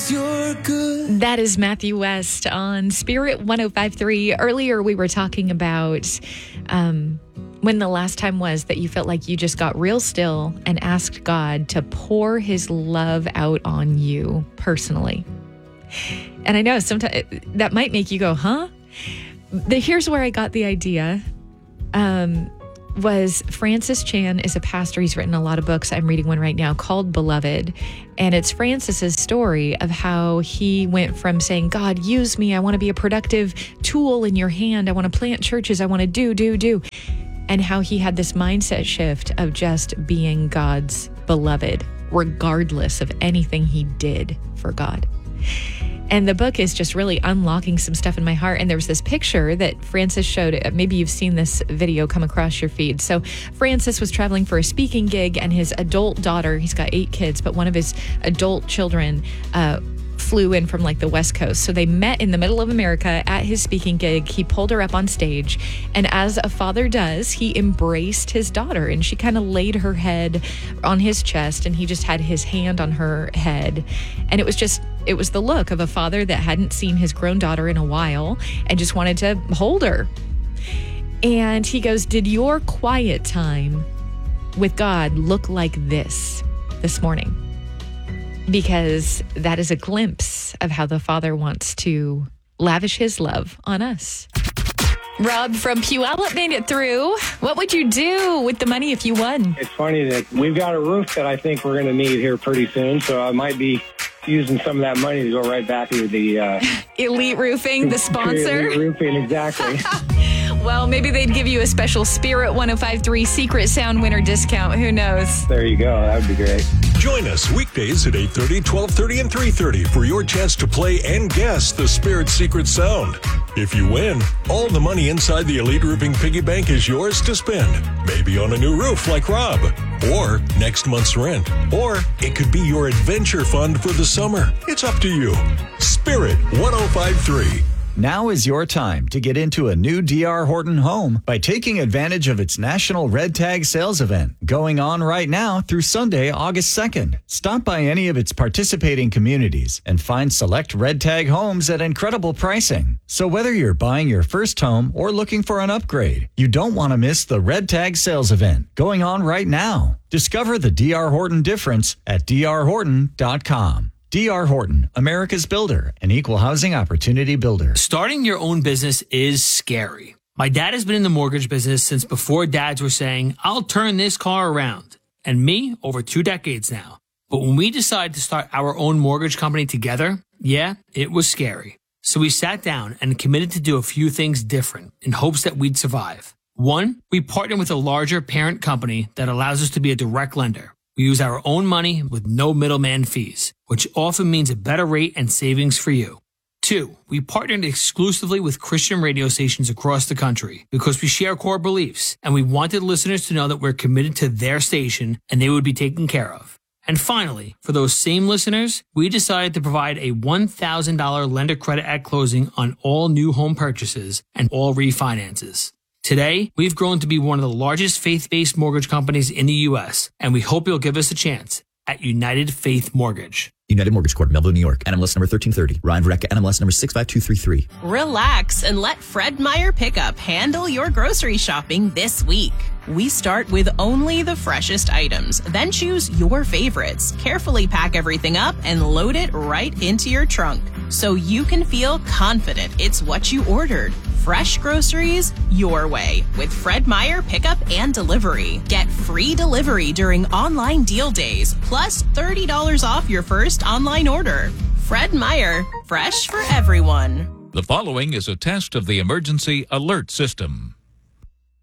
'cause you're good. That is Matthew West on Spirit 105.3. Earlier, we were talking about when the last time was that you felt like you just got real still and asked God to pour his love out on you personally. And I know sometimes that might make you go, huh? Here's where I got the idea. Was Francis Chan is a pastor. He's written a lot of books. I'm reading one right now called Beloved. And it's Francis's story of how he went from saying, God, use me. I want to be a productive tool in your hand. I want to plant churches. I want to do. And how he had this mindset shift of just being God's beloved, regardless of anything he did for God. And the book is just really unlocking some stuff in my heart. And there was this picture that Francis showed. Maybe you've seen this video come across your feed. So Francis was traveling for a speaking gig, and his adult daughter, he's got 8 kids, but one of his adult children flew in from like the West Coast. So they met in the middle of America at his speaking gig. He pulled her up on stage. And as a father does, he embraced his daughter, and she kind of laid her head on his chest, and he just had his hand on her head. And it was the look of a father that hadn't seen his grown daughter in a while and just wanted to hold her. And he goes, did your quiet time with God look like this morning? Because that is a glimpse of how the Father wants to lavish his love on us. Rob from Puyallup made it through. What would you do with the money if you won? It's funny that we've got a roof that I think we're going to need here pretty soon, so I might be using some of that money to go right back into the... Elite Roofing, the sponsor. Elite Roofing, exactly. Well, maybe they'd give you a special Spirit 105.3 Secret Sound winner discount. Who knows? There you go. That would be great. Join us weekdays at 8:30, 12:30, and 3:30 for your chance to play and guess the Spirit Secret Sound. If you win, all the money inside the Elite Roofing Piggy Bank is yours to spend. Maybe on a new roof like Rob, or next month's rent, or it could be your adventure fund for the summer. It's up to you. Spirit 105.3. Now is your time to get into a new D.R. Horton home by taking advantage of its National Red Tag Sales Event going on right now through Sunday, August 2nd. Stop by any of its participating communities and find select Red Tag homes at incredible pricing. So whether you're buying your first home or looking for an upgrade, you don't want to miss the Red Tag Sales Event going on right now. Discover the D.R. Horton difference at drhorton.com. D.R. Horton, America's builder, an equal housing opportunity builder. Starting your own business is scary. My dad has been in the mortgage business since before dads were saying, I'll turn this car around. And me, over 2 decades now. But when we decided to start our own mortgage company together, yeah, it was scary. So we sat down and committed to do a few things different in hopes that we'd survive. 1, we partnered with a larger parent company that allows us to be a direct lender. We use our own money with no middleman fees, which often means a better rate and savings for you. 2, we partnered exclusively with Christian radio stations across the country because we share core beliefs and we wanted listeners to know that we're committed to their station and they would be taken care of. And finally, for those same listeners, we decided to provide a $1,000 lender credit at closing on all new home purchases and all refinances. Today, we've grown to be one of the largest faith-based mortgage companies in the U.S., and we hope you'll give us a chance at United Faith Mortgage. United Mortgage Corp, Melville, New York. NMLS number 1330. Ryan Verrecka, NMLS number 65233. Relax and let Fred Meyer Pickup handle your grocery shopping this week. We start with only the freshest items, then choose your favorites. Carefully pack everything up and load it right into your trunk so you can feel confident it's what you ordered. Fresh groceries your way with Fred Meyer Pickup and Delivery. Get free delivery during online deal days, plus $30 off your first online order. Fred Meyer, fresh for everyone. The following is a test of the emergency alert system.